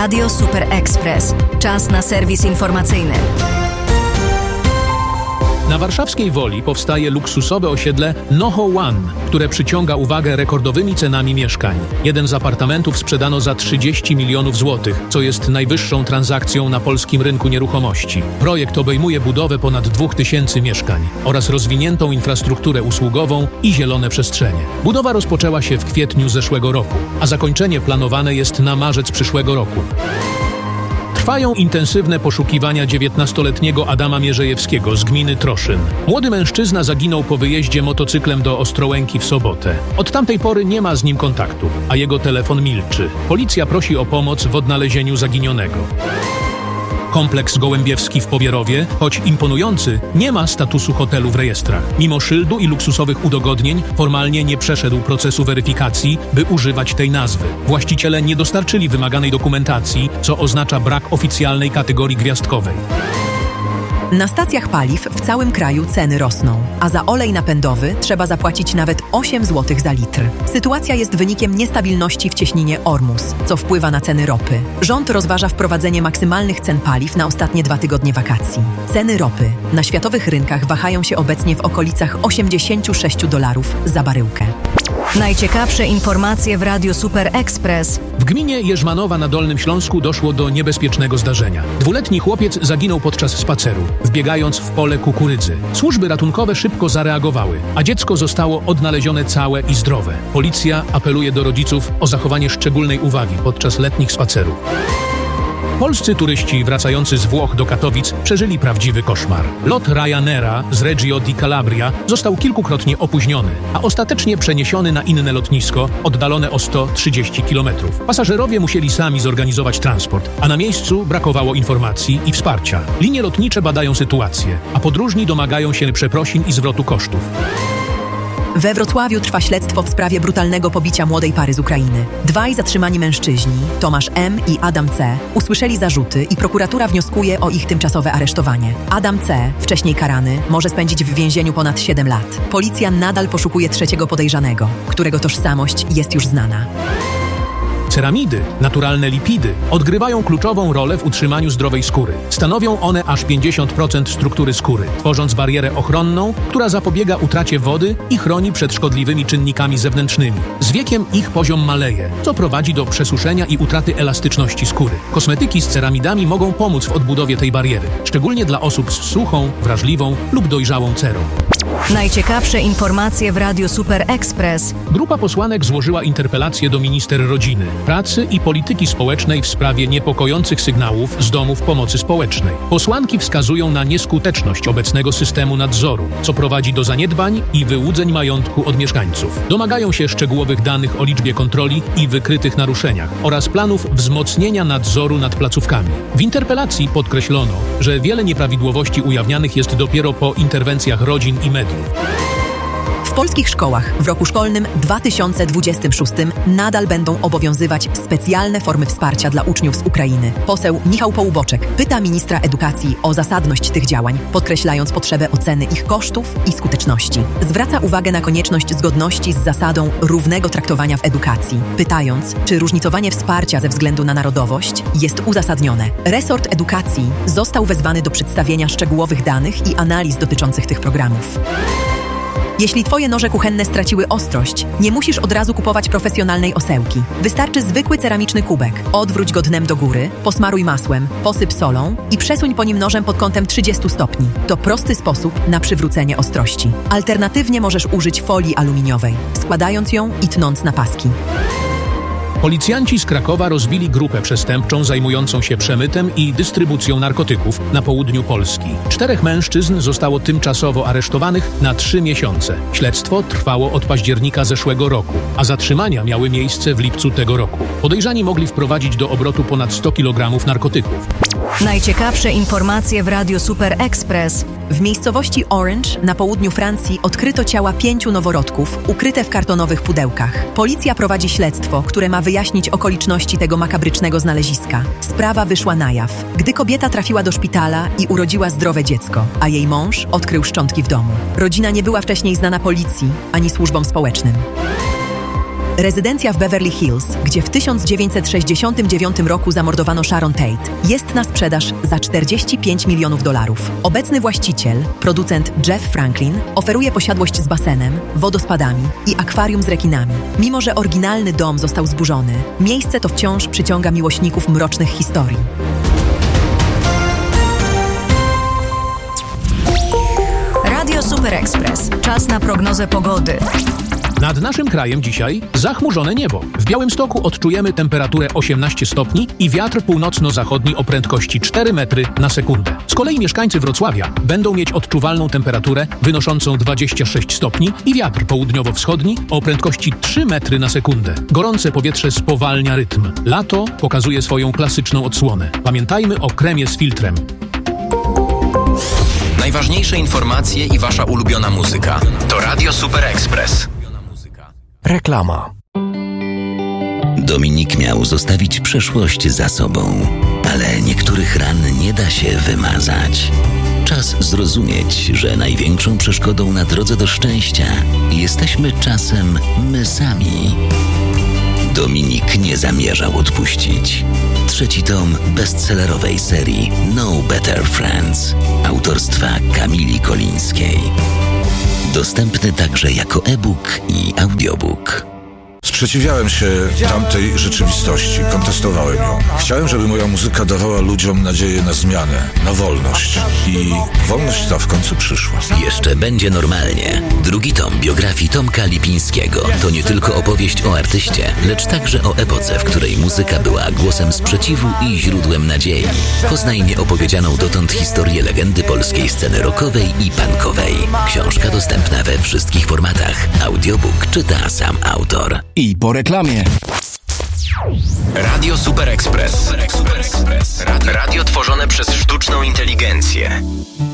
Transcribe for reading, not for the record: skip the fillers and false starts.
Radio Super Express. Czas na serwis informacyjny. Na warszawskiej Woli powstaje luksusowe osiedle Noho One, które przyciąga uwagę rekordowymi cenami mieszkań. Jeden z apartamentów sprzedano za 30 milionów złotych, co jest najwyższą transakcją na polskim rynku nieruchomości. Projekt obejmuje budowę ponad 2000 mieszkań oraz rozwiniętą infrastrukturę usługową i zielone przestrzenie. Budowa rozpoczęła się w kwietniu zeszłego roku, a zakończenie planowane jest na marzec przyszłego roku. Trwają intensywne poszukiwania 19-letniego Adama Mierzejewskiego z gminy Troszyn. Młody mężczyzna zaginął po wyjeździe motocyklem do Ostrołęki w sobotę. Od tamtej pory nie ma z nim kontaktu, a jego telefon milczy. Policja prosi o pomoc w odnalezieniu zaginionego. Kompleks Gołębiewski w Powierowie, choć imponujący, nie ma statusu hotelu w rejestrach. Mimo szyldu i luksusowych udogodnień formalnie nie przeszedł procesu weryfikacji, by używać tej nazwy. Właściciele nie dostarczyli wymaganej dokumentacji, co oznacza brak oficjalnej kategorii gwiazdkowej. Na stacjach paliw w całym kraju ceny rosną, a za olej napędowy trzeba zapłacić nawet 8 zł za litr. Sytuacja jest wynikiem niestabilności w cieśninie Ormus, co wpływa na ceny ropy. Rząd rozważa wprowadzenie maksymalnych cen paliw na ostatnie 2 tygodnie wakacji. Ceny ropy na światowych rynkach wahają się obecnie w okolicach $86 za baryłkę. Najciekawsze informacje w Radiu Super Express. W gminie Jerzmanowa na Dolnym Śląsku doszło do niebezpiecznego zdarzenia. 2-letni chłopiec zaginął podczas spaceru, wbiegając w pole kukurydzy. Służby ratunkowe szybko zareagowały, a dziecko zostało odnalezione całe i zdrowe. Policja apeluje do rodziców o zachowanie szczególnej uwagi podczas letnich spacerów. Polscy turyści wracający z Włoch do Katowic przeżyli prawdziwy koszmar. Lot Ryanaira z Reggio di Calabria został kilkukrotnie opóźniony, a ostatecznie przeniesiony na inne lotnisko, oddalone o 130 km. Pasażerowie musieli sami zorganizować transport, a na miejscu brakowało informacji i wsparcia. Linie lotnicze badają sytuację, a podróżni domagają się przeprosin i zwrotu kosztów. We Wrocławiu trwa śledztwo w sprawie brutalnego pobicia młodej pary z Ukrainy. 2 zatrzymani mężczyźni, Tomasz M. i Adam C., usłyszeli zarzuty i prokuratura wnioskuje o ich tymczasowe aresztowanie. Adam C., wcześniej karany, może spędzić w więzieniu ponad 7 lat. Policja nadal poszukuje 3. podejrzanego, którego tożsamość jest już znana. Ceramidy, naturalne lipidy, odgrywają kluczową rolę w utrzymaniu zdrowej skóry. Stanowią one aż 50% struktury skóry, tworząc barierę ochronną, która zapobiega utracie wody i chroni przed szkodliwymi czynnikami zewnętrznymi. Z wiekiem ich poziom maleje, co prowadzi do przesuszenia i utraty elastyczności skóry. Kosmetyki z ceramidami mogą pomóc w odbudowie tej bariery, szczególnie dla osób z suchą, wrażliwą lub dojrzałą cerą. Najciekawsze informacje w Radiu Super Express. Grupa posłanek złożyła interpelację do minister rodziny, pracy i polityki społecznej w sprawie niepokojących sygnałów z domów pomocy społecznej. Posłanki wskazują na nieskuteczność obecnego systemu nadzoru, co prowadzi do zaniedbań i wyłudzeń majątku od mieszkańców. Domagają się szczegółowych danych o liczbie kontroli i wykrytych naruszeniach oraz planów wzmocnienia nadzoru nad placówkami. W interpelacji podkreślono, że wiele nieprawidłowości ujawnianych jest dopiero po interwencjach rodzin i mediów. W polskich szkołach w roku szkolnym 2026 nadal będą obowiązywać specjalne formy wsparcia dla uczniów z Ukrainy. Poseł Michał Połuboczek pyta ministra edukacji o zasadność tych działań, podkreślając potrzebę oceny ich kosztów i skuteczności. Zwraca uwagę na konieczność zgodności z zasadą równego traktowania w edukacji, pytając, czy różnicowanie wsparcia ze względu na narodowość jest uzasadnione. Resort edukacji został wezwany do przedstawienia szczegółowych danych i analiz dotyczących tych programów. Jeśli Twoje noże kuchenne straciły ostrość, nie musisz od razu kupować profesjonalnej osełki. Wystarczy zwykły ceramiczny kubek. Odwróć go dnem do góry, posmaruj masłem, posyp solą i przesuń po nim nożem pod kątem 30 stopni. To prosty sposób na przywrócenie ostrości. Alternatywnie możesz użyć folii aluminiowej, składając ją i tnąc na paski. Policjanci z Krakowa rozbili grupę przestępczą zajmującą się przemytem i dystrybucją narkotyków na południu Polski. 4 mężczyzn zostało tymczasowo aresztowanych na 3 miesiące. Śledztwo trwało od października zeszłego roku, a zatrzymania miały miejsce w lipcu tego roku. Podejrzani mogli wprowadzić do obrotu ponad 100 kg narkotyków. Najciekawsze informacje w Radiu Super Express. W miejscowości Orange na południu Francji odkryto ciała 5 noworodków ukryte w kartonowych pudełkach. Policja prowadzi śledztwo, które ma wyjaśnić okoliczności tego makabrycznego znaleziska. Sprawa wyszła na jaw, gdy kobieta trafiła do szpitala i urodziła zdrowe dziecko, a jej mąż odkrył szczątki w domu. Rodzina nie była wcześniej znana policji ani służbom społecznym. Rezydencja w Beverly Hills, gdzie w 1969 roku zamordowano Sharon Tate, jest na sprzedaż za $45 milionów. Obecny właściciel, producent Jeff Franklin, oferuje posiadłość z basenem, wodospadami i akwarium z rekinami. Mimo że oryginalny dom został zburzony, miejsce to wciąż przyciąga miłośników mrocznych historii. Radio Super Express. Czas na prognozę pogody. Nad naszym krajem dzisiaj zachmurzone niebo. W Białymstoku odczujemy temperaturę 18 stopni i wiatr północno-zachodni o prędkości 4 metry na sekundę. Z kolei mieszkańcy Wrocławia będą mieć odczuwalną temperaturę wynoszącą 26 stopni i wiatr południowo-wschodni o prędkości 3 metry na sekundę. Gorące powietrze spowalnia rytm. Lato pokazuje swoją klasyczną odsłonę. Pamiętajmy o kremie z filtrem. Najważniejsze informacje i wasza ulubiona muzyka. To Radio Super Express. Reklama. Dominik miał zostawić przeszłość za sobą, ale niektórych ran nie da się wymazać. Czas zrozumieć, że największą przeszkodą na drodze do szczęścia jesteśmy czasem my sami. Dominik nie zamierzał odpuścić. 3. tom bestsellerowej serii No Better Friends autorstwa Kamili Kolińskiej. Dostępny także jako e-book i audiobook. Sprzeciwiałem się tamtej rzeczywistości, kontestowałem ją. Chciałem, żeby moja muzyka dawała ludziom nadzieję na zmianę, na wolność. I wolność ta w końcu przyszła. Jeszcze będzie normalnie. 2. tom biografii Tomka Lipińskiego to nie tylko opowieść o artyście, lecz także o epoce, w której muzyka była głosem sprzeciwu i źródłem nadziei. Poznaj nieopowiedzianą dotąd historię legendy polskiej sceny rockowej i punkowej. Książka dostępna we wszystkich formatach. Audiobook czyta sam autor. I po reklamie. Radio Super Express. Radio tworzone przez sztuczną inteligencję.